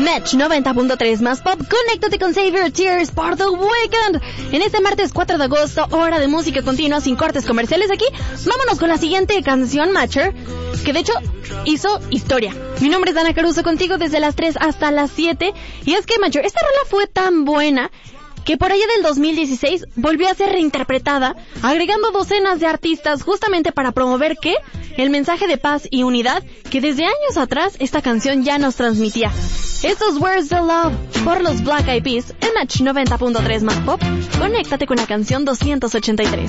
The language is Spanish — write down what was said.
Match 90.3 más pop, conéctate con Save Your Tears por The Weeknd. En este martes 4 de agosto, hora de música continua sin cortes comerciales aquí. Vámonos con la siguiente canción, Matcher, que de hecho hizo historia. Mi nombre es Dana Caruso, contigo desde las 3 hasta las 7. Y es que, Matcher, esta rola fue tan buena que por allá del 2016 volvió a ser reinterpretada, agregando docenas de artistas justamente para promover ¿qué? El mensaje de paz y unidad que desde años atrás esta canción ya nos transmitía. Estos Where's the Love por los Black Eyed Peas en Match 90.3 más pop. Conéctate con la canción 283.